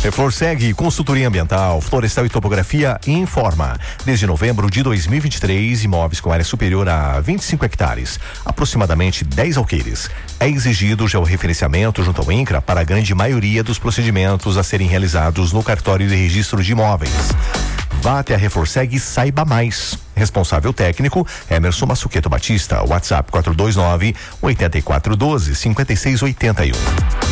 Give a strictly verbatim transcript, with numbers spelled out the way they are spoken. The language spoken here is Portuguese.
Reforseg, consultoria ambiental, florestal e topografia informa. Desde novembro de dois mil e vinte e três, imóveis com área superior a vinte e cinco hectares, aproximadamente dez alqueires. É exigido o georreferenciamento junto ao INCRA para a grande maioria dos procedimentos a serem realizados no cartório de registro de imóveis. Vá até a Reforseg e saiba mais. Responsável técnico, Emerson Massuqueto Batista. WhatsApp quatro dois nove, oito quatro um dois, cinco seis oito um.